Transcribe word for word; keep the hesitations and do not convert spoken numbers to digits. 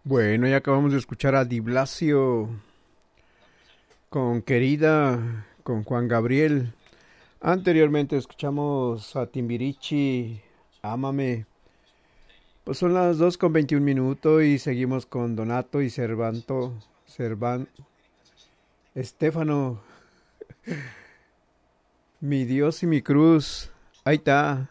Bueno, ya acabamos de escuchar a Di Blasio con Querida, con Juan Gabriel. Anteriormente escuchamos a Timbirichi, Ámame. Pues son las dos con veintiún minutos y seguimos con Donato y Cervanto, Cervan, Estefano, mi Dios y mi cruz. Ahí está.